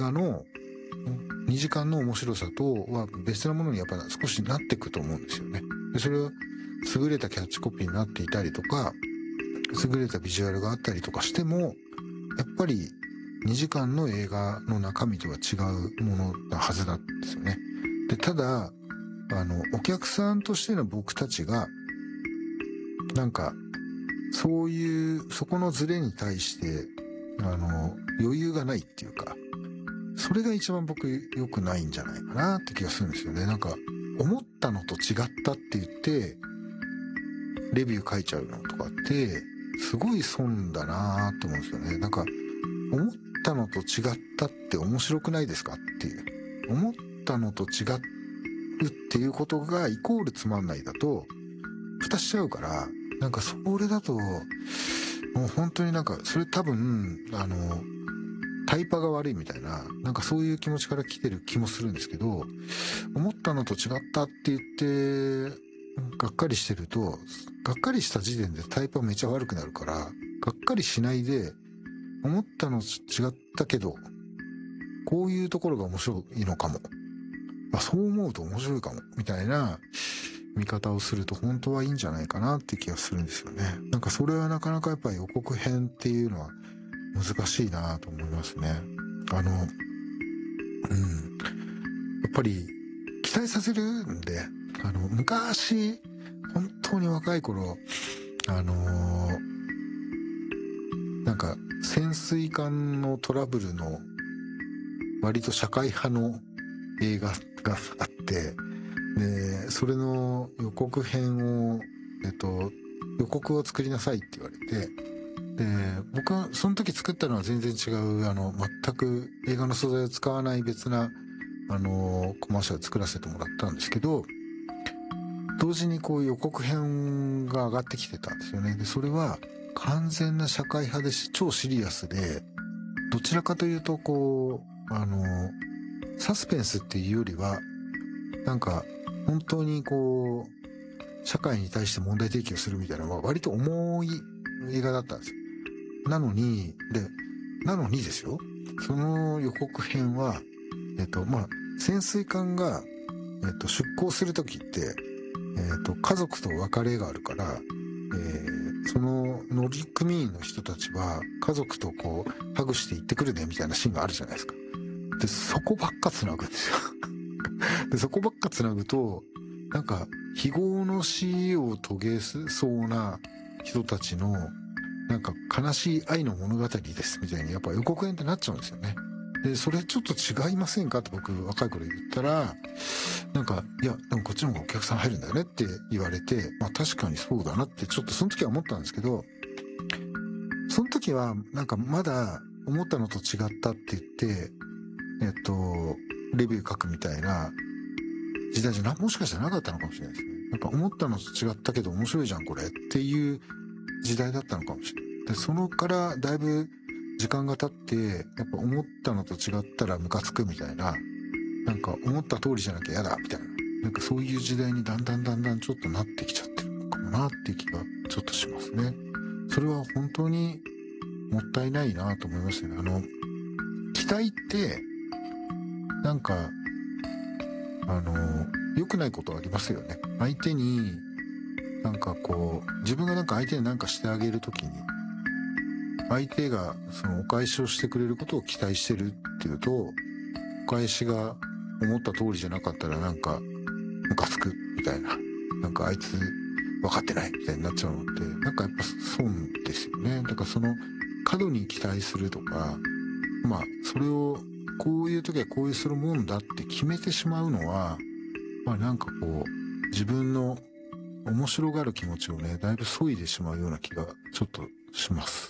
画の2時間の面白さとは別なものにやっぱ少しなっていくと思うんですよね。でそれは優れたキャッチコピーになっていたりとか、優れたビジュアルがあったりとかしても、やっぱり2時間の映画の中身とは違うものなはずなんですよね。で、ただ、お客さんとしての僕たちが、なんか、そういう、そこのズレに対して、余裕がないっていうか、それが一番僕良くないんじゃないかなって気がするんですよね。なんか、思ったのと違ったって言って、レビュー書いちゃうのとかって、すごい損だなって思うんですよね。なんか、思ったのと違ったって面白くないですかっていう。思ったのと違うっていうことがイコールつまんないだと、蓋しちゃうから、なんかそれだと、もう本当になんか、それ多分、タイパが悪いみたいな、なんかそういう気持ちから来てる気もするんですけど、思ったのと違ったって言って、がっかりしてると、がっかりした時点でタイパめちゃ悪くなるから、がっかりしないで、思ったの違ったけど、こういうところが面白いのかも。そう思うと面白いかも。みたいな見方をすると本当はいいんじゃないかなって気がするんですよね。なんかそれはなかなかやっぱり予告編っていうのは難しいなと思いますね。やっぱり期待させるんで、昔、本当に若い頃、なんか潜水艦のトラブルの割と社会派の映画があって、で、それの予告編を、予告を作りなさいって言われて、で、僕はその時作ったのは全然違う、全く映画の素材を使わない別な、コマーシャルを作らせてもらったんですけど、同時にこう予告編が上がってきてたんですよね。で、それは完全な社会派で超シリアスで、どちらかというとこう、サスペンスっていうよりは、なんか本当にこう、社会に対して問題提起をするみたいなのは割と重い映画だったんですよ。なのにですよ、その予告編は、潜水艦が、出港するときって、家族と別れがあるから、その乗組員の人たちは家族とこう、ハグして行ってくるねみたいなシーンがあるじゃないですか。で、そこばっか繋ぐんですよ。で、そこばっか繋ぐと、なんか、非業の死を遂げそうな人たちの、なんか悲しい愛の物語ですみたいにやっぱ予告編ってなっちゃうんですよね。で、それちょっと違いませんかって僕若い頃言ったら、なんか、いや、でもこっちの方がお客さん入るんだよねって言われて、確かにそうだなってちょっとその時は思ったんですけど、その時はなんかまだ思ったのと違ったって言って、レビュー書くみたいな時代じゃもしかしたらなかったのかもしれないですね。なんか思ったのと違ったけど面白いじゃんこれっていう時代だったのかもしれない。で、そのからだいぶ時間が経って、やっぱ思ったのと違ったらムカつくみたいな、なんか思った通りじゃなきゃ嫌だみたいな、なんかそういう時代にだんだんちょっとなってきちゃってるのかもなっていう気がちょっとしますね。それは本当にもったいないなと思いますね。期待って、なんか、良くないことありますよね。相手に、なんかこう、自分がなんか相手になんかしてあげるときに、相手がそのお返しをしてくれることを期待してるっていうと、お返しが思った通りじゃなかったらなんか、ムカつくみたいな。なんかあいつ分かってないみたいになっちゃうのって、なんかやっぱ損ですよね。だからその過度に期待するとか、それをこういう時はこういうするもんだって決めてしまうのは、なんかこう、自分の面白がる気持ちをね、だいぶ削いでしまうような気がちょっとします。